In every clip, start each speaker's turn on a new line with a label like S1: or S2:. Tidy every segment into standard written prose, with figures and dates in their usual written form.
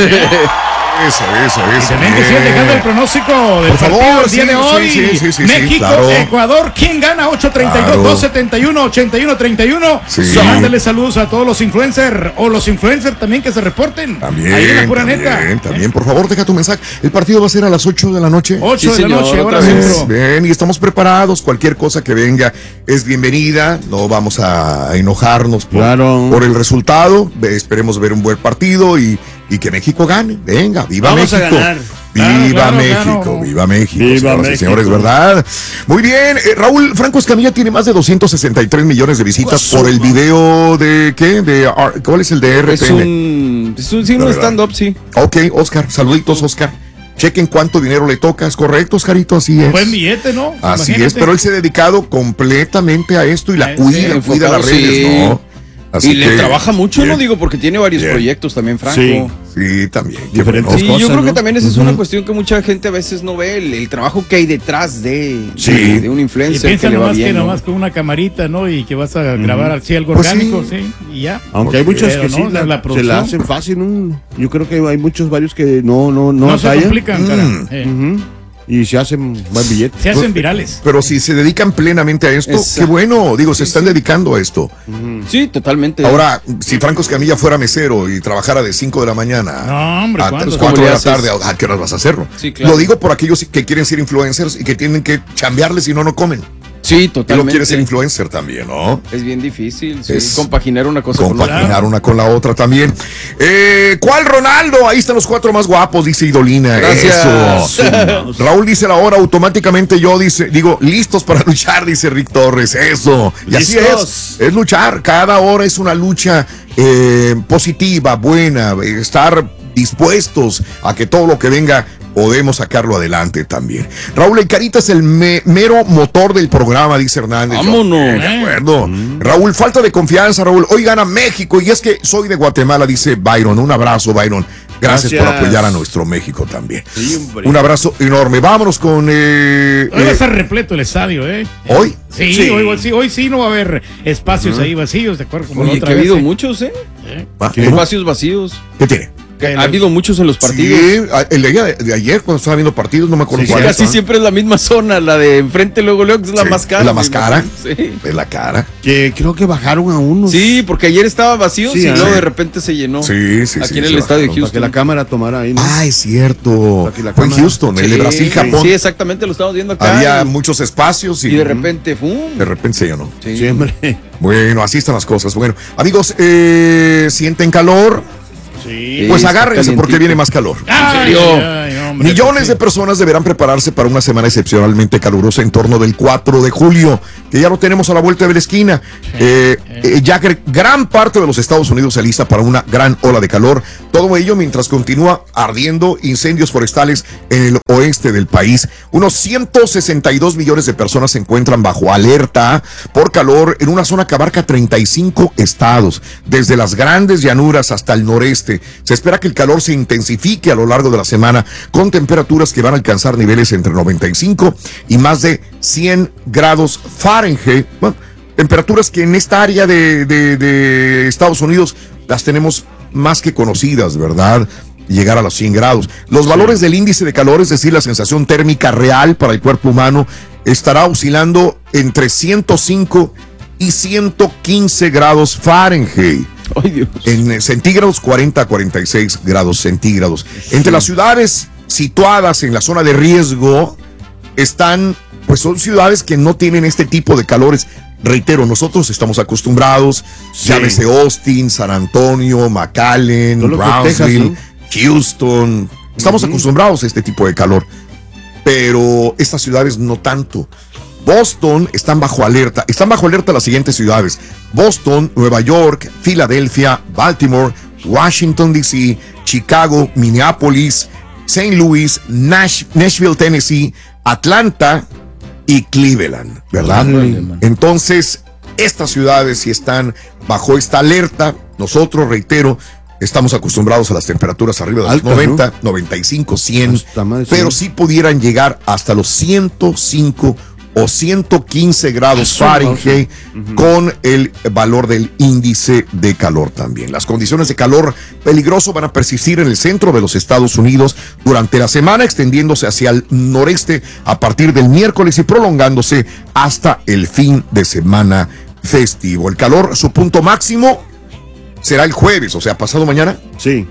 S1: Eso. También que sigan dejando el pronóstico del partido el día de hoy.
S2: Sí,
S1: México,
S2: claro.
S1: Ecuador, ¿quién gana? 8-32,
S2: Claro.
S1: 2-71, 81-31.
S2: Sí.
S1: Mándale saludos a todos los influencers o los influencers también que se reporten.
S2: También,
S1: ahí en la pura neta.
S2: También, por favor, deja tu mensaje. El partido va a ser a las 8 de la noche.
S1: 8 de la noche, ahora
S2: Bien,
S1: centro.
S2: bien, y estamos preparados. Cualquier cosa que venga es bienvenida. No vamos a enojarnos por el resultado. Esperemos ver un buen partido y que México gane. Venga, viva
S3: Vamos
S2: México.
S3: a ganar.
S2: Viva
S1: Claro,
S2: México,
S1: claro.
S2: viva México,
S3: Viva
S2: señoras y
S3: México.
S2: señores, ¿verdad? Muy bien, Raúl Franco Escamilla tiene más de 263 millones de visitas por el video de ¿qué? ¿Cuál es el de RTN?
S4: Es un stand-up, sí.
S2: Ok, Oscar, saluditos, Oscar. Chequen cuánto dinero le toca, ¿es correcto, Oscarito? Así es.
S1: Buen billete, ¿no?
S2: Así
S1: Imagínate.
S2: es, pero él se ha dedicado completamente a esto y la cuida,
S4: sí,
S2: cuida las
S4: enfocado,
S2: redes,
S4: sí.
S2: ¿no? Así
S4: Y le
S2: que,
S4: trabaja mucho,
S2: bien.
S4: ¿no? Digo, porque tiene varios
S2: Bien.
S4: proyectos también, Franco.
S3: Sí.
S2: Sí, también. qué
S3: Diferentes
S2: bueno.
S4: Sí,
S3: cosas,
S4: yo creo
S3: ¿no?
S4: que también esa es una cuestión que mucha gente a veces no ve, el trabajo que hay detrás de un
S1: Y
S4: influencer
S1: piensa
S4: que le va
S1: nomás que
S4: bien, ¿no?
S1: nomás con una camarita, ¿no? Y que vas a grabar así algo
S2: Pues
S1: orgánico,
S2: sí.
S1: sí, y ya.
S3: Aunque hay muchos
S1: Pero
S3: que
S1: no,
S3: sí
S1: la
S3: se
S1: producción.
S3: la hacen fácil, ¿no? Yo creo que hay varios que no
S1: No se
S3: batallan.
S1: complican, cara.
S3: Ujú. Y se hacen buen billete.
S1: Se hacen virales.
S2: Pero si se dedican plenamente a esto,
S4: Exacto.
S2: qué bueno, digo, se están dedicando a esto.
S4: Sí, totalmente.
S2: Ahora, si Franco Escamilla fuera mesero y trabajara de 5 de la mañana
S1: No, hombre,
S2: a
S1: ¿cuándo?
S2: 4 de
S4: ¿Cómo
S2: la
S4: le
S2: tarde,
S4: haces?
S2: ¿a qué horas vas a hacerlo?
S4: Sí, claro.
S2: Lo digo por aquellos que quieren ser influencers y que tienen que chambearles si no comen.
S4: Sí,
S2: Y no
S4: totalmente.
S2: quiere ser influencer también, ¿no?
S4: Es bien difícil, sí,
S2: Es
S4: compaginar una cosa con
S2: Compaginar
S4: otra.
S2: una con la otra también. ¿Cuál Ronaldo? Ahí están los 4 más guapos, dice Idolina.
S4: Gracias.
S2: Eso. Raúl dice la hora, automáticamente yo digo, listos para luchar, dice Rick Torres. Eso. Y así
S3: Listos.
S2: es luchar. Cada hora es una lucha positiva, buena, estar dispuestos a que todo lo que venga podemos sacarlo adelante también. Raúl, el Carita es el mero motor del programa, dice Hernández.
S4: Vámonos.
S2: De acuerdo. Raúl, falta de confianza, Raúl. Hoy gana México y es que soy de Guatemala, dice Byron. Un abrazo, Byron. Gracias por apoyar a nuestro México también.
S3: Sí, hombre.
S2: Un abrazo enorme. Vámonos con...
S1: Hoy va a estar repleto el estadio, ¿eh?
S2: ¿Hoy?
S1: Sí,
S3: Sí.
S1: Hoy sí no va a haber espacios ahí vacíos, ¿de acuerdo? Como la
S4: Oye,
S1: otra
S4: que ha
S1: vez,
S4: habido
S1: ¿eh?
S4: muchos, ¿eh?
S2: ¿Va?
S4: Espacios vacíos.
S2: ¿Qué tiene?
S4: Ha habido muchos en los partidos.
S2: Sí, el día de ayer cuando estaba viendo partidos, no me acuerdo
S3: Sí,
S2: cuál.
S4: Casi siempre es la misma zona, la de enfrente luego que es la
S2: Sí,
S4: más cara.
S2: ¿es la más cara?
S4: Sí.
S2: Es la cara.
S3: Que creo que bajaron a unos.
S4: Sí, porque ayer estaba vacío
S3: Sí,
S4: y luego
S3: sí.
S4: de repente se llenó.
S2: Sí, sí,
S4: Aquí
S2: sí,
S4: en
S2: se
S4: el estadio de
S2: bajaron.
S3: Para que
S4: Houston.
S3: la cámara tomara ahí, ¿no?
S2: Ah, es cierto.
S3: Para que la
S2: Fue en
S3: cámara-
S2: Houston, el de Brasil-Japón.
S4: Sí, exactamente, lo estamos viendo acá.
S2: Había muchos espacios
S4: y de repente, ¡fum!
S2: de repente se llenó.
S4: Sí.
S3: Siempre.
S2: Bueno, así están las cosas. Bueno, amigos, sienten calor,
S3: Sí.
S2: pues
S4: está
S2: agárrense porque
S4: calientito.
S2: viene más calor.
S1: Ay,
S4: serio?
S1: ay, hombre,
S2: Millones
S1: pues
S2: de
S1: sí.
S2: personas deberán prepararse para una semana excepcionalmente calurosa en torno del 4 de julio, que ya lo tenemos a la vuelta de la esquina. Ya gran parte de los Estados Unidos se alista para una gran ola de calor. Todo ello mientras continúa ardiendo incendios forestales en el oeste del país. Unos 162 millones de personas se encuentran bajo alerta por calor en una zona que abarca 35 estados, desde las grandes llanuras hasta el noreste. Se espera que el calor se intensifique a lo largo de la semana con temperaturas que van a alcanzar niveles entre 95 y más de 100 grados Fahrenheit. Bueno, temperaturas que en esta área de Estados Unidos las tenemos más que conocidas, ¿verdad? Llegar a los 100 grados. Los valores del índice de calor, es decir, la sensación térmica real para el cuerpo humano, estará oscilando entre 105 y 115 grados Fahrenheit.
S4: ¡Ay, Dios!
S2: En centígrados, 40 a 46 grados centígrados. Entre las ciudades situadas en la zona de riesgo están, pues son ciudades que no tienen este tipo de calores. Reitero, nosotros estamos acostumbrados,
S3: Sí.
S2: llámese Austin, San Antonio, McAllen,
S3: Todo lo que
S2: Brownsville,
S3: Texas,
S2: Houston. Estamos acostumbrados a este tipo de calor, pero estas ciudades no tanto. Boston están bajo alerta las siguientes ciudades: Boston, Nueva York, Filadelfia, Baltimore, Washington DC, Chicago, Minneapolis, St. Louis, Nashville, Tennessee, Atlanta y Cleveland, ¿verdad? Entonces, estas ciudades sí están bajo esta alerta. Nosotros, reitero, estamos acostumbrados a las temperaturas arriba de los
S3: Altas,
S2: 90,
S3: ¿no?
S2: 95, 100,
S3: Hasta más de
S2: pero
S3: 100.
S2: sí pudieran llegar hasta los 105 o 115 grados Fahrenheit con el valor del índice de calor también. Las condiciones de calor peligroso van a persistir en el centro de los Estados Unidos durante la semana, extendiéndose hacia el noreste a partir del miércoles y prolongándose hasta el fin de semana festivo. El calor, su punto máximo será el jueves, o sea, pasado mañana.
S3: Sí.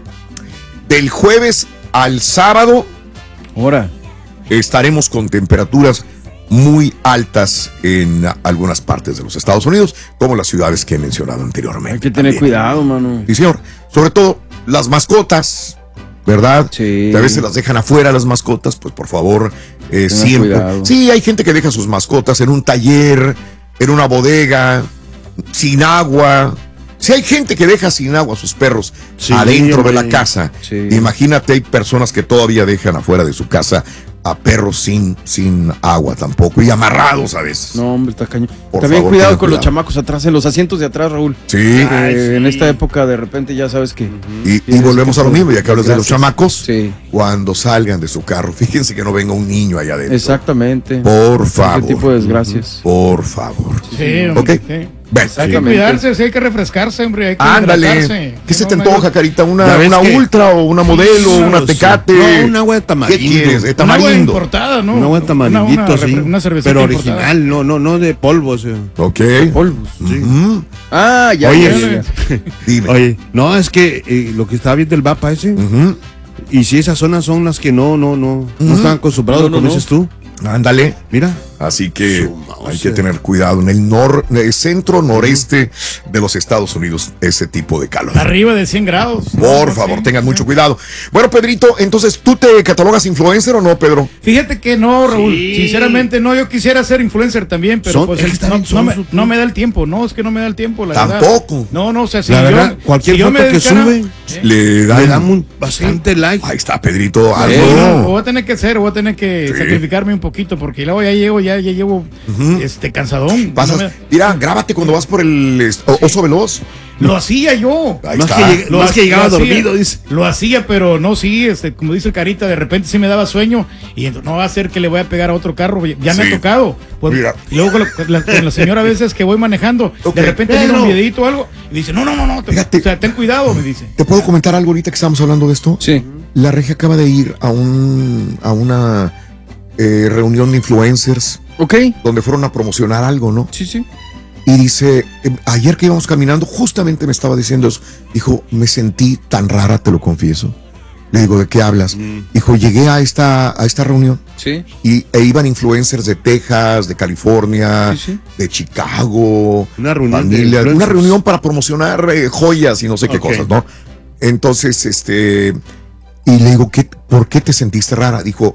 S2: Del jueves al sábado
S4: Ahora.
S2: estaremos con temperaturas muy altas en algunas partes de los Estados Unidos, como las ciudades que he mencionado anteriormente.
S4: Hay que tener cuidado, mano.
S2: Sí, señor. Sobre todo las mascotas, ¿verdad?
S4: Sí.
S2: Que a veces las dejan afuera las mascotas, pues por favor, siempre.
S4: Cuidado.
S2: Sí, hay gente que deja sus mascotas en un taller, en una bodega, sin agua. Si hay gente que deja sin agua a sus perros adentro de la casa, imagínate, hay personas que todavía dejan afuera de su casa a perros sin agua tampoco y amarrados a veces.
S4: No, hombre, está cañón.
S2: Por
S4: También
S2: favor,
S4: cuidado
S2: ten
S4: con los
S2: cuidado.
S4: chamacos atrás, en los asientos de atrás, Raúl.
S2: Sí.
S4: En esta época de repente ya sabes que...
S2: Y volvemos a lo mismo, ya que hablas de los
S4: Gracias.
S2: chamacos,
S4: Sí.
S2: cuando salgan de su carro, fíjense que no venga un niño allá adentro.
S4: Exactamente.
S2: Por favor.
S4: Ese tipo de desgracias.
S2: Por favor.
S1: Sí, hombre,
S2: Ok.
S1: sí.
S2: Ven.
S1: Hay que cuidarse, sí, hay que refrescarse, hombre. Hay que
S2: Ándale.
S1: hidratarse.
S2: ¿Qué se te
S1: No,
S2: antoja, Carita?
S3: Ya
S2: ¿Una
S3: ves que-
S2: ultra o una modelo, una tecate?
S3: No, un agua de
S2: ¿Qué
S3: tamarindo.
S2: quieres? De
S1: Una agua
S2: tamarindo.
S1: importada, ¿no?
S3: Un agua de tamarindito, sí.
S1: Una cervecita
S3: pero
S1: importada.
S3: original, no de polvo. O sea.
S2: Ok.
S4: Polvos.
S2: Ujú.
S4: Ah, ya.
S3: Oye,
S4: ya.
S2: Dime.
S3: Oye, no, es que lo que estaba viendo el mapa ese,
S2: Ujú.
S3: y si esas zonas son las que no están acostumbrados,
S4: No,
S3: como
S4: no.
S3: dices tú.
S2: Ándale.
S3: Mira.
S2: Así que
S3: Su mouse.
S2: hay que tener cuidado en el centro noreste de los Estados Unidos, ese tipo de calor.
S1: Arriba de 100 grados.
S2: Por
S1: No,
S2: favor,
S1: sí,
S2: tengan
S1: sí.
S2: mucho cuidado. Bueno, Pedrito, entonces, ¿tú te catalogas influencer o no, Pedro?
S1: Fíjate que no, Raúl.
S3: Sí.
S1: Sinceramente, no. Yo quisiera ser influencer también, pero
S3: Son-
S1: pues
S3: es que está
S1: no,
S3: bien sonso,
S1: no me da el tiempo. No, es que no me da el tiempo, la verdad.
S2: Tampoco.
S1: No, o sea, si
S3: La
S1: yo,
S3: verdad, cualquier
S1: si yo
S3: foto
S1: me
S3: que
S1: dedicara-
S3: sube,
S2: Le
S3: le dan bastante like.
S2: Ahí está, Pedrito.
S1: No,
S2: Algo.
S1: voy a tener que hacer, voy a tener que
S2: Sí.
S1: sacrificarme un poquito, porque luego ya llevo cansadón.
S2: Pasas,
S1: No me-
S2: mira, grábate cuando vas por el oso veloz.
S1: Lo hacía yo.
S2: Ahí
S3: Más
S2: está.
S3: que llegaba
S1: hacía,
S3: dormido, dice.
S1: Lo hacía, pero no, sí, como dice el Carita, de repente sí me daba sueño y no va a ser que le voy a pegar a otro carro, ya me
S2: Sí.
S1: ha tocado. Pues,
S2: Mira.
S1: y luego con la señora a veces que voy manejando,
S2: Ok.
S1: de repente mira
S3: Pero-
S1: un videito o algo y dice, no,
S2: Fíjate.
S1: o sea, ten cuidado, me dice.
S2: ¿Te puedo comentar algo ahorita que estamos hablando de esto?
S4: Sí.
S2: La Regia acaba de ir a una reunión de influencers
S4: Ok.
S2: donde fueron a promocionar algo, ¿no?
S4: Sí, sí.
S2: Y dice, ayer que íbamos caminando, justamente me estaba diciendo eso. Dijo, me sentí tan rara, te lo confieso. Le digo, ¿de qué hablas? Dijo, llegué a esta reunión
S4: Sí.
S2: e iban influencers de Texas, de California,
S4: Sí, sí.
S2: de Chicago,
S3: Una reunión de
S2: familias, una
S3: influencers.
S2: reunión para promocionar joyas y no sé qué
S3: Ok.
S2: cosas, ¿no? Entonces, y le digo, ¿por qué te sentiste rara? Dijo,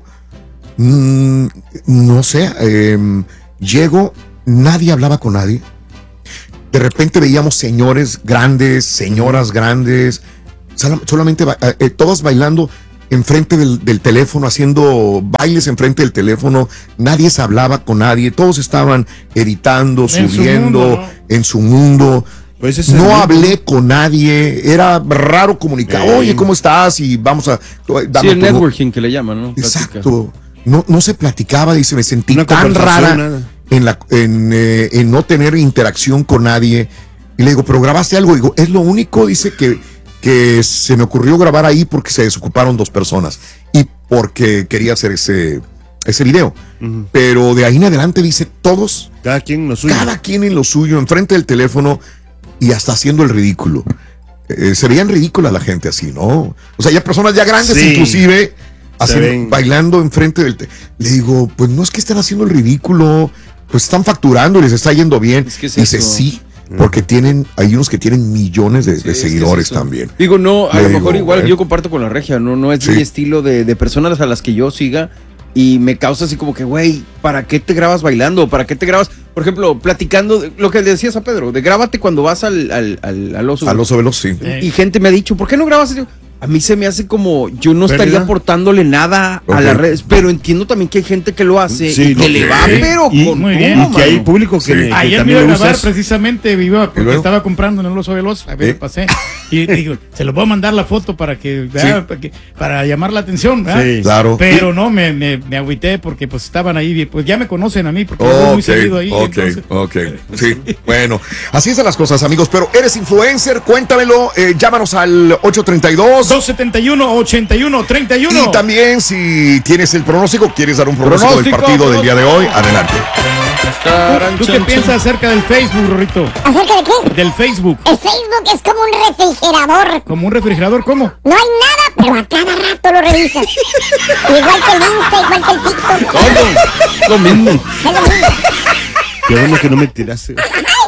S2: no sé, llego, nadie hablaba con nadie. De repente veíamos señores grandes, señoras grandes, solamente todas bailando enfrente del teléfono, haciendo bailes enfrente del teléfono, nadie se hablaba con nadie, todos estaban editando,
S1: En su
S2: subiendo
S1: mundo, ¿no?
S2: en su mundo.
S3: Pues ese es
S2: No
S3: el-
S2: hablé con nadie, era raro comunicar, oye, ¿cómo estás? Y vamos a...
S4: Sí, el networking que le llaman, ¿no?
S2: Exacto. No se platicaba, dice, me sentí
S3: Una
S2: tan
S3: conversación,
S2: rara
S3: nada.
S2: en no tener interacción con nadie. Y le digo, ¿pero grabaste algo? Digo, es lo único, dice, que se me ocurrió grabar ahí porque se desocuparon 2 personas y porque quería hacer ese video.
S3: Ujú.
S2: Pero de ahí en adelante, dice, todos,
S3: Cada quien lo suyo.
S2: cada quien en lo suyo, enfrente del teléfono y hasta haciendo el ridículo. Se veían ridículas la gente así, ¿no? O sea, ya personas ya grandes
S3: Sí.
S2: inclusive
S3: ven.
S2: bailando enfrente del... Le digo, pues no es que estén haciendo el ridículo, pues están facturando y les está yendo bien.
S4: Es que es
S2: Dice,
S4: eso.
S2: sí, porque hay unos que tienen millones de
S4: Sí, es que
S2: seguidores
S4: es eso.
S2: también.
S4: Digo, no, a
S2: Le
S4: lo
S2: digo,
S4: mejor igual
S2: güey.
S4: yo comparto con la Regia, no es
S2: Sí.
S4: mi estilo de personas a las que yo siga y me causa así como que, güey, ¿para qué te grabas bailando? ¿Para qué te grabas, por ejemplo, platicando, lo que le decías a Pedro, de grábate cuando vas al oso?
S2: A los veloz, sí.
S4: Y gente me ha dicho, ¿por qué no grabas? a mí se me hace como yo no estaría
S3: ¿Verdad?
S4: aportándole nada a
S2: Ok.
S4: las redes, pero entiendo también que hay gente que lo hace
S3: Sí,
S4: y que
S3: no,
S4: le
S3: sí.
S4: va, pero
S3: Y-
S4: con
S1: muy
S4: todo,
S1: bien.
S3: Y que hay
S4: mano.
S3: público que,
S2: Sí.
S3: que
S1: Ayer me
S3: también
S1: iba a
S3: lo
S1: grabar
S3: usas.
S1: precisamente, porque
S2: luego?
S1: estaba comprando en el Oso Veloz, a ver, pasé. Y digo, se los voy a mandar la foto para que, ¿verdad? Para llamar la atención, ¿verdad?
S3: Sí.
S2: Claro.
S1: Pero no, me agüité porque pues estaban ahí, pues ya me conocen a mí, porque yo voy muy seguido ahí. entonces-
S2: Ok. Sí, bueno. Así están las cosas, amigos. Pero eres influencer, cuéntamelo. Llámanos al 832.
S1: 271-81-31.
S2: Y también, si tienes el pronóstico, quieres dar un pronóstico del partido del día de hoy, adelante.
S1: ¿Tú qué piensas acerca del Facebook, Rorrito?
S5: ¿Acerca de qué?
S1: Del Facebook.
S5: El Facebook es como un refrigerador.
S1: ¿Como un refrigerador? ¿Cómo?
S5: No hay nada, pero a cada rato lo revisas. Igual que el Insta, igual que el TikTok.
S4: Lo mismo.
S5: Es lo mismo.
S3: Qué bueno que no me tiraste.
S5: Ay,